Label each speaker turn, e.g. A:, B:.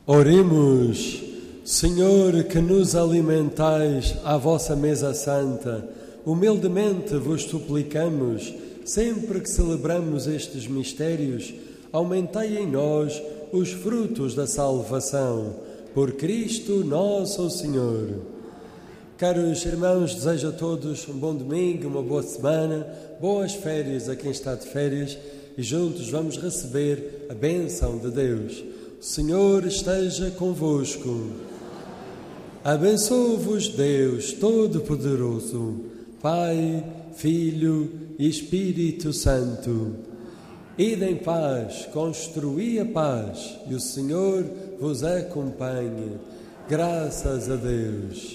A: Oremos. Senhor, que nos alimentais à vossa mesa santa, humildemente vos suplicamos, sempre que celebramos estes mistérios, aumentai em nós os frutos da salvação. Por Cristo nosso Senhor. Caros irmãos, desejo a todos um bom domingo, uma boa semana, boas férias a quem está de férias e juntos vamos receber a bênção de Deus. O Senhor esteja convosco. Abençoe-vos Deus Todo-Poderoso, Pai, Filho e Espírito Santo. Ide em paz, construí a paz e o Senhor vos acompanhe. Graças a Deus.